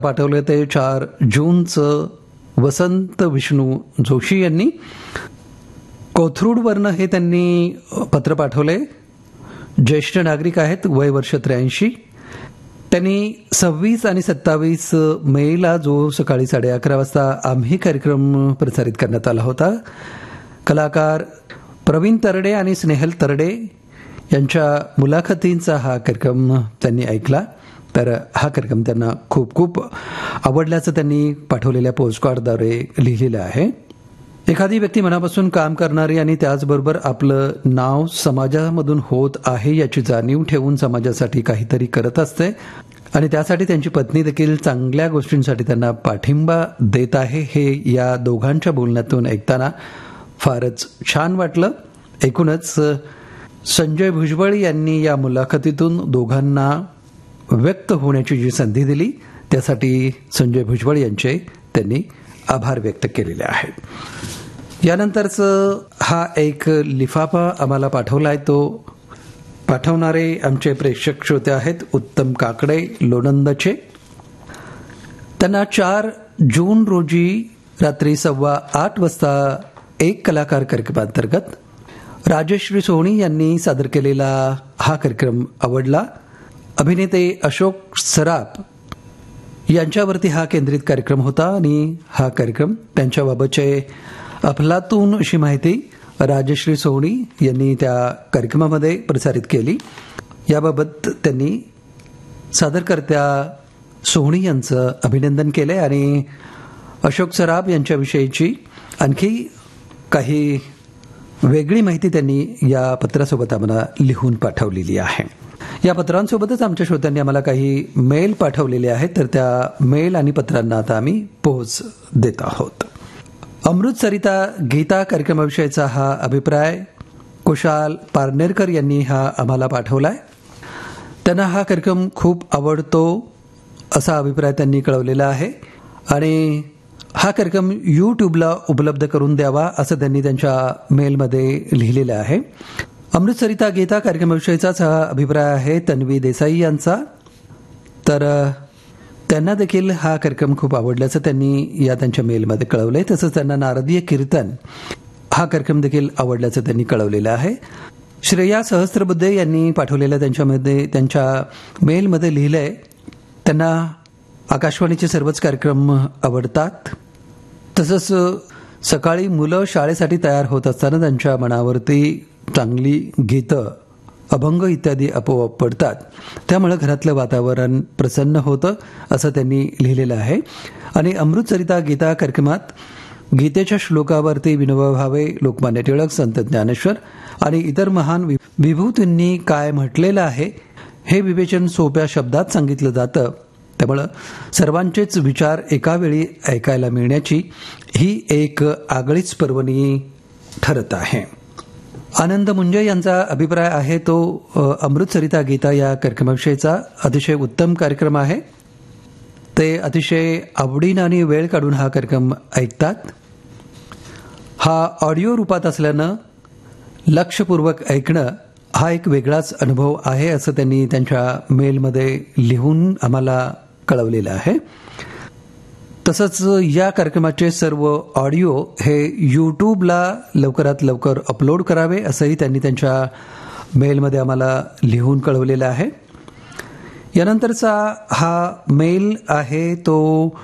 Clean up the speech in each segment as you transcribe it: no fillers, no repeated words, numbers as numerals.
पाठवले ते 4 जूनचं वसंत विष्णू जोशी यांनी. कोथरूडवरनं हे त्यांनी पत्र पाठवले. ज्येष्ठ नागरिक आहेत, वय वर्ष 83. त्यांनी 26 आणि 27 मेला जो सकाळी 11:30 वाजता आम्ही कार्यक्रम प्रसारित करण्यात आला होता, कलाकार प्रवीण तरडे आणि स्नेहल तरडे यांच्या मुलाखतींचा हा कार्यक्रम त्यांनी ऐकला. तर हा कार्यक्रम त्यांना खूप खूप आवडल्याचं त्यांनी पाठवलेल्या पोस्टकार्डद्वारे लिहिलेलं आहे. एखादी व्यक्ती मनापासून काम करणारी आणि त्याचबरोबर आपलं नाव समाजामधून होत आहे याची जाणीव ठेवून समाजासाठी काहीतरी करत असते आणि त्यासाठी त्यांची पत्नी देखील चांगल्या गोष्टींसाठी त्यांना पाठिंबा देत आहे, हे या दोघांच्या बोलण्यातून ऐकताना फारच छान वाटलं. एकूणच संजय भुजबळ यांनी या मुलाखतीतून दोघांना व्यक्त होण्याची जी संधी दिली त्यासाठी संजय भुजबळ यांचे त्यांनी आभार व्यक्त केलेले आहेत. यानंतरचं हा एक लिफाफा आम्हाला पाठवला आहे. तो पाठवणारे आमचे प्रेक्षक श्रोते आहेत उत्तम काकडे लोणंदचे. त्यांना 4 जून रोजी रात्री 8:15 वाजता एक कलाकार कार्यक्रमांतर्गत राजश्री सोहनी यांनी सादर केलेला हा कार्यक्रम आवडला. अभिनेते अशोक सराफ यांच्यावरती हा केंद्रित कार्यक्रम होता आणि हा कार्यक्रम त्यांच्याबाबतचे अफलातून अशी माहिती राजश्री सोहनी यांनी त्या कार्यक्रमामध्ये प्रसारित केली. याबाबत त्यांनी सादरकर्त्या सोहनी यांचं अभिनंदन केले आणि अशोक सराफ यांच्याविषयीची आणखी काही वेगळी माहिती त्यांनी या पत्रासोबत आम्हाला लिहून पाठवलेली आहे. या पत्रांसोबतच आमच्या श्रोत्यांनी आम्हाला काही मेल पाठवलेले आहेत, तर त्या मेल आणि पत्रांना आता आम्ही पोच देत आहोत. अमृतसरिता गीता कार्यक्रमाविषयीचा हा अभिप्राय कुशाल पारनेरकर यांनी हा आम्हाला पाठवलाय. त्यांना हा कार्यक्रम खूप आवडतो असा अभिप्राय त्यांनी कळवलेला आहे आणि हा कार्यक्रम यूट्यूबला उपलब्ध करून द्यावा असं त्यांनी त्यांच्या मेलमध्ये लिहिलेलं आहे. अमृतसरिता गीता कार्यक्रमाविषयीचाच हा अभिप्राय आहे तन्वी देसाई यांचा. तर त्यांना देखील हा कार्यक्रम खूप आवडल्याचं त्यांनी या त्यांच्या मेलमध्ये कळवलंय. तसंच त्यांना नारदीय कीर्तन हा कार्यक्रम देखील आवडल्याचं त्यांनी कळवलेलं आहे. श्रेया सहस्त्रबुद्धे यांनी पाठवलेल्या त्यांच्या मेलमध्ये लिहिलंय त्यांना आकाशवाणीचे सर्वच कार्यक्रम आवडतात. तसंच सकाळी मुलं शाळेसाठी तयार होत असताना त्यांच्या मनावरती चांगली गीतं, अभंग इत्यादी आपोआप पडतात, त्यामुळे घरातलं वातावरण प्रसन्न होतं असं त्यांनी लिहिलेलं आहे. आणि अमृतसरिता गीता कार्यक्रमात गीतेच्या श्लोकावरती विनोबा भावे, लोकमान्य टिळक, संत ज्ञानेश्वर आणि इतर महान विभूतींनी काय म्हटलेलं आहे हे विवेचन सोप्या शब्दात सांगितलं जातं. त्यामुळं सर्वांचेच विचार एका वेळी ऐकायला मिळण्याची ही एक आगळीच पर्वणी ठरत आहे. आनंद मुंजे यांचा अभिप्राय आहे तो अमृतसरिता गीता या कार्यक्रमाविषयीचा अतिशय उत्तम कार्यक्रम आहे. ते अतिशय आवडीनं आणि वेळ काढून हा कार्यक्रम ऐकतात. हा ऑडिओ रूपात असल्यानं लक्षपूर्वक ऐकणं हा एक वेगळाच अनुभव आहे असं त्यांनी त्यांच्या मेलमध्ये लिहून आम्हाला कळवलेलं आहे. तसंच या कार्यक्रमाचे सर्व ऑडिओ हे यूट्यूबला लवकरात लवकर अपलोड करावे असंही त्यांनी त्यांच्या मेलमध्ये आम्हाला लिहून कळवलेलं आहे. यानंतरचा हा मेल आहे तो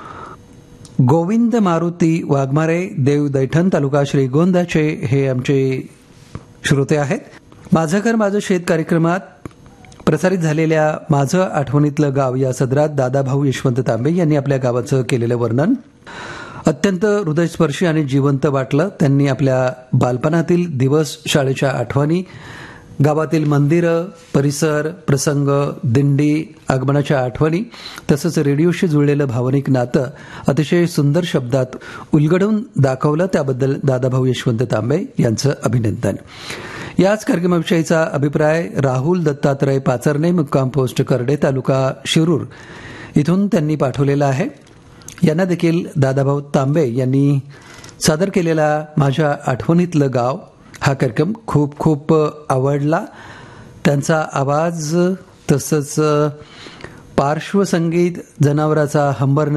गोविंद मारुती वाघमारे, देव दैठण, तालुका श्रीगोंद्याचे हे आमचे श्रोते आहेत. माझं घर माझं शेत कार्यक्रमात प्रसारित झालेल्या माझं आठवणीतलं गाव या सदरात दादाभाऊ यशवंत तांबे यांनी आपल्या गावाचं केलेलं वर्णन अत्यंत हृदयस्पर्शी आणि जिवंत वाटलं. त्यांनी आपल्या बालपणातील दिवस, शाळेच्या आठवणी, गावातील मंदिरं, परिसर, प्रसंग, दिंडी, आगमनाच्या आठवणी तसंच रेडिओशी जुळलेलं भावनिक नातं अतिशय सुंदर शब्दात उलगडून दाखवलं. त्याबद्दल दादाभाऊ यशवंत तांबे यांचं अभिनंदन. याच कार्यक्रमाविषयीचा अभिप्राय राहुल दत्तात्रय पाचरणे, मुक्काम पोस्ट करडे, तालुका शिरूर इथून त्यांनी पाठवलेला आहे. यांना देखील दादाभाऊ तांबे यांनी सादर केलेला माझ्या आठवणीतलं गाव हा कार्यक्रम खूप खूप आवडला. त्यांचा आवाज तसंच पार्श्वसंगीत जनावराचा हंबरणारा